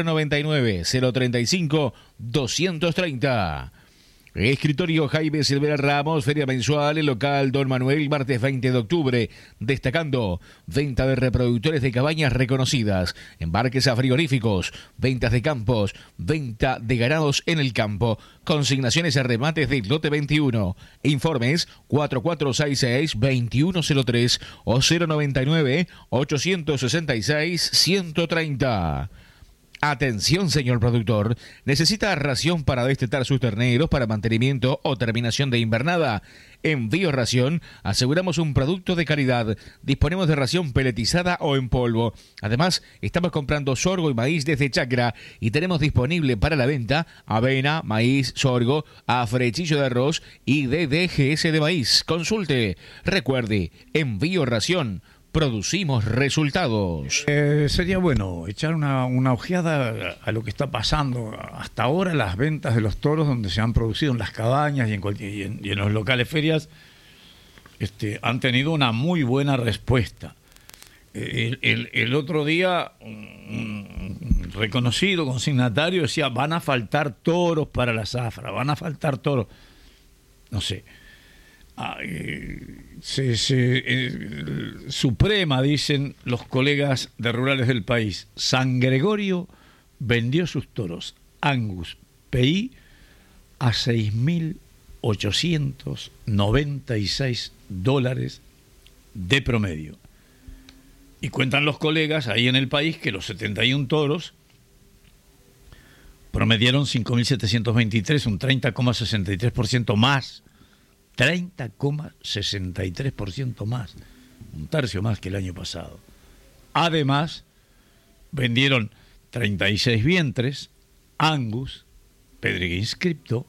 099-035-230. Escritorio Jaime Silvera Ramos, feria mensual, el local Don Manuel, martes 20 de octubre, destacando venta de reproductores de cabañas reconocidas, embarques a frigoríficos, ventas de campos, venta de ganados en el campo, consignaciones a remates del lote 21. Informes 4466-2103 o 099-866-130. Atención, señor productor. ¿Necesita ración para destetar sus terneros para mantenimiento o terminación de invernada? En Bioración aseguramos un producto de calidad. Disponemos de ración peletizada o en polvo. Además, estamos comprando sorgo y maíz desde Chacra y tenemos disponible para la venta avena, maíz, sorgo, afrechillo de arroz y DDGS de maíz. Consulte. Recuerde, en Bioración producimos resultados. Sería bueno echar una ojeada a lo que está pasando hasta ahora, las ventas de los toros donde se han producido en las cabañas y en los locales ferias han tenido una muy buena respuesta. El otro día un reconocido consignatario decía: van a faltar toros para la zafra, van a faltar toros. No sé. Suprema, dicen los colegas de Rurales del País, San Gregorio vendió sus toros Angus PI a $6.896 de promedio. Y cuentan los colegas ahí en el país que los 71 toros promediaron 5.723, un 30,63% más. 30,63% más, un tercio más que el año pasado. Además, vendieron 36 vientres, Angus, Pedreguín Scripto,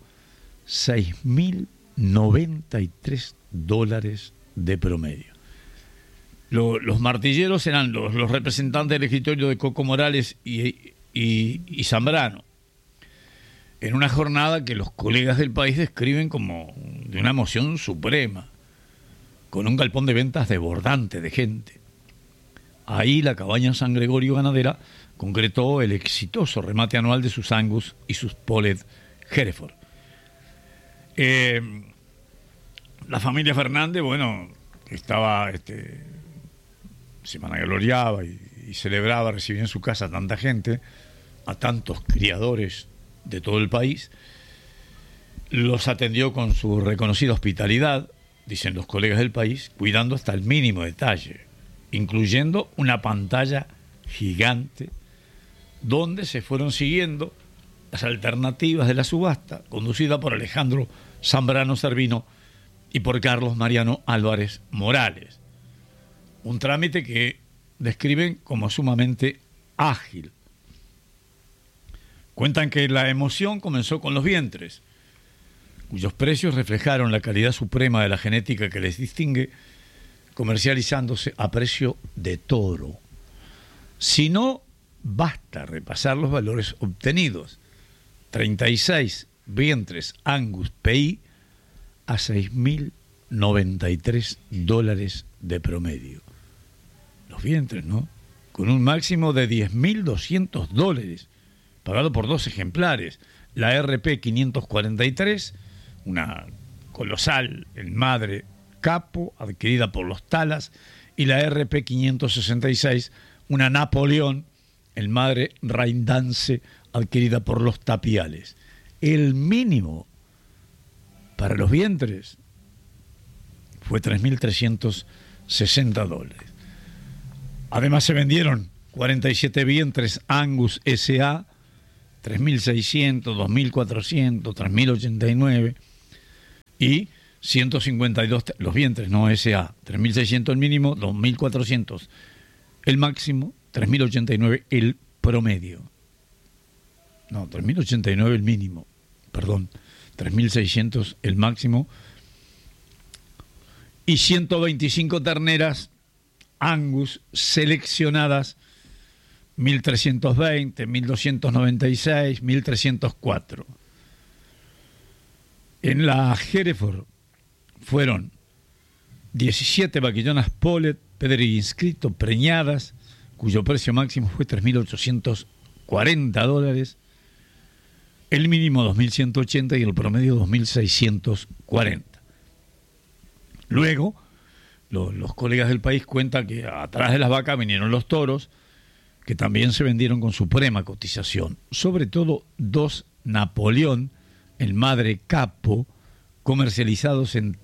$6.093 de promedio. Los martilleros eran los representantes del escritorio de Coco Morales y Zambrano, en una jornada que los colegas del país describen como de una emoción suprema, con un galpón de ventas desbordante de gente. Ahí la cabaña San Gregorio Ganadera concretó el exitoso remate anual de sus Angus y sus Polled Hereford. La familia Fernández, bueno, estaba, se vanagloriaba y celebraba recibir en su casa a tanta gente, a tantos criadores de todo el país. Los atendió con su reconocida hospitalidad, dicen los colegas del país, cuidando hasta el mínimo detalle, incluyendo una pantalla gigante donde se fueron siguiendo las alternativas de la subasta, conducida por Alejandro Zambrano Servino y por Carlos Mariano Álvarez Morales. Un trámite que describen como sumamente ágil. Cuentan que la emoción comenzó con los vientres, cuyos precios reflejaron la calidad suprema de la genética que les distingue, comercializándose a precio de toro. Si no, basta repasar los valores obtenidos. 36 vientres Angus PI a $6.093 de promedio. Los vientres, ¿no? Con un máximo de $10.200, pagado por 2 ejemplares. La RP 543, una colosal en madre Capo, adquirida por los Talas, y la RP 566, una Napoleón, el madre Raindance, adquirida por los Tapiales. El mínimo para los vientres fue $3.360. Además se vendieron 47 vientres Angus SA, 3.600, 2.400, 3.089 y 152, los vientres, no SA, 3.600 el mínimo, 2.400 el máximo, 3.089 el promedio. No, 3.089 el mínimo, perdón, 3.600 el máximo y 125 terneras Angus seleccionadas, 1.320, 1.296, 1.304. En la Hereford fueron 17 vaquillonas Polet, Pedregui inscrito, preñadas, cuyo precio máximo fue $3.840, el mínimo 2.180 y el promedio 2.640. Luego, los colegas del país cuentan que atrás de las vacas vinieron los toros, que también se vendieron con suprema cotización, sobre todo 2 Napoleón, el madre Capo, comercializados en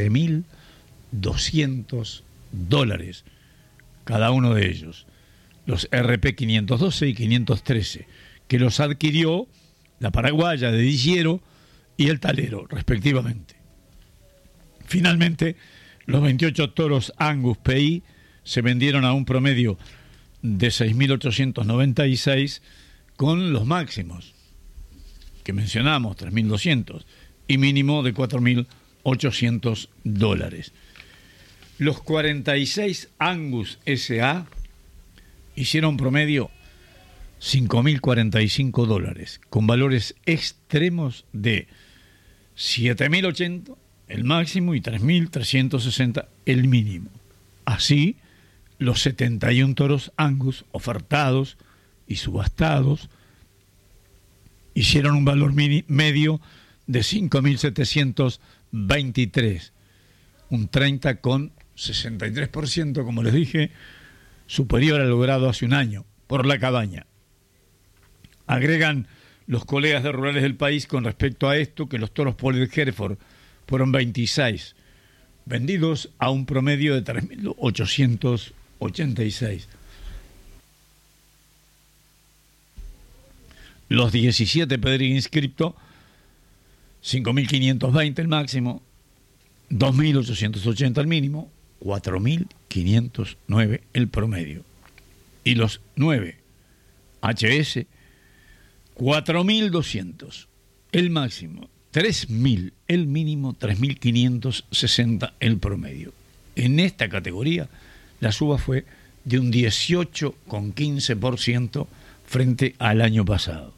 $13.200 cada uno de ellos. Los RP 512 y 513, que los adquirió la paraguaya de Dillero y el talero, respectivamente. Finalmente, los 28 toros Angus PI se vendieron a un promedio de 6.896 con los máximos que mencionamos, 3.200, y mínimo de $4.800. Los 46 Angus SA hicieron promedio $5.045, con valores extremos de 7.080 el máximo y 3.360 el mínimo. Así, los 71 toros Angus ofertados y subastados hicieron un valor medio de 5.723, un 30,63%, como les dije, superior al logrado hace un año por la cabaña. Agregan los colegas de Rurales del País con respecto a esto que los toros Polet Hereford fueron 26, vendidos a un promedio de 3.886. Los 17 Pedregui inscripto, 5.520 el máximo, 2.880 el mínimo, 4.509 el promedio. Y los 9 HS, 4.200 el máximo, 3.000 el mínimo, 3.560 el promedio. En esta categoría la suba fue de un 18,15% frente al año pasado.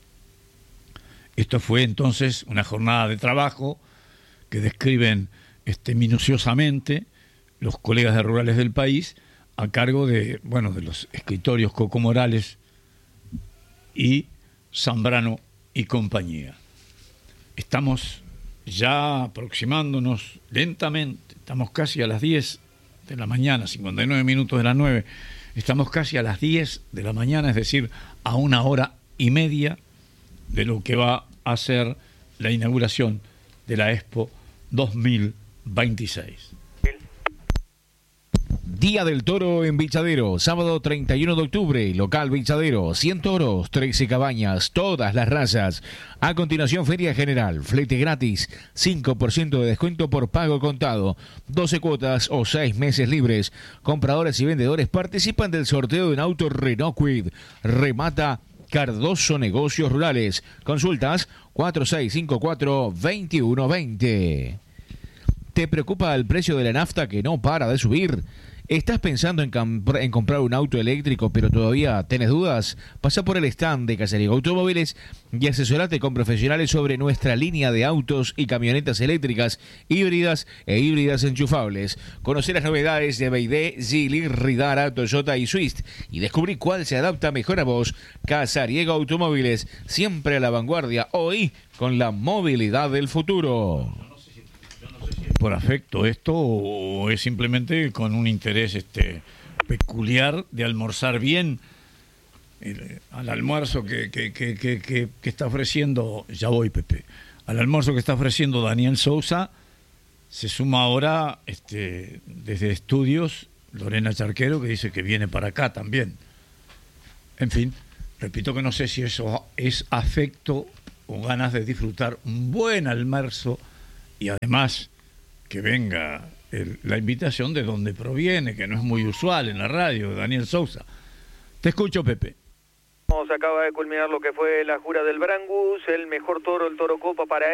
Esto fue entonces una jornada de trabajo que describen minuciosamente los colegas de Rurales del País a cargo de los escritorios Coco Morales y Zambrano y compañía. Estamos ya aproximándonos lentamente, estamos casi a las 10 de la mañana, 59 minutos de las 9, estamos casi a las 10 de la mañana, es decir, a 1 hora y media de lo que va a ser la inauguración de la Expo 2026. Día del Toro en Bichadero, sábado 31 de octubre, local Bichadero, 100 toros, 13 cabañas, todas las razas. A continuación, Feria General, flete gratis, 5% de descuento por pago contado, 12 cuotas o 6 meses libres. Compradores y vendedores participan del sorteo de un auto Renault Kwid. Remata Cardoso Negocios Rurales. Consultas 4654-2120. ¿Te preocupa el precio de la nafta que no para de subir? ¿Estás pensando en comprar un auto eléctrico pero todavía tenés dudas? Pasa por el stand de Casariego Automóviles y asesorate con profesionales sobre nuestra línea de autos y camionetas eléctricas, híbridas e híbridas enchufables. Conocer las novedades de BYD, Geely, Ridara, Toyota y Swift y descubrí cuál se adapta mejor a vos. Casariego Automóviles, siempre a la vanguardia, hoy con la movilidad del futuro. Por afecto esto o es simplemente con un interés peculiar de almorzar bien al almuerzo que está ofreciendo, ya voy Pepe, al almuerzo que está ofreciendo Daniel Sousa, se suma ahora desde estudios Lorena Charquero, que dice que viene para acá también. En fin, repito que no sé si eso es afecto o ganas de disfrutar un buen almuerzo y además que venga la invitación de donde proviene, que no es muy usual en la radio, Daniel Sousa. Te escucho, Pepe. Se acaba de culminar lo que fue la jura del Brangus, el mejor toro, el Toro Copa para